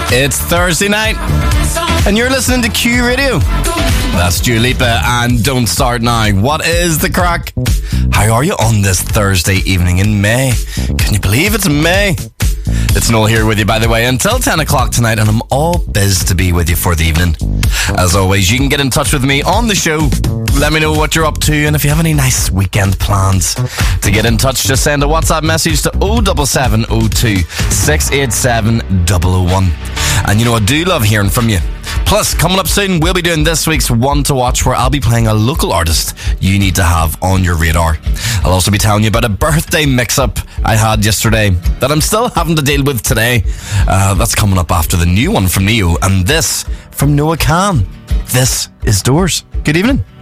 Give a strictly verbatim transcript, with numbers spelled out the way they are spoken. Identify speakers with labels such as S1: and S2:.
S1: It's Thursday night, and you're listening to Q Radio. That's Dua Lipa and Don't Start Now. What is the crack? How are you on this Thursday evening in May? Can you believe it's May? It's Noel here with you, by the way, until ten o'clock tonight, and I'm all biz to be with you for the evening. As always, you can get in touch with me on the show. Let me know what you're up to, and if you have any nice weekend plans. To get in touch, just send a WhatsApp message to oh seven seven oh two, six eight seven, oh oh one. And you know, I do love hearing from you. Plus, coming up soon, we'll be doing this week's One to Watch, where I'll be playing a local artist you need to have on your radar. I'll also be telling you about a birthday mix-up I had yesterday that I'm still having to deal with today. Uh, that's coming up after the new one from Neo, and this from Noah Khan. This is Doors. Good evening.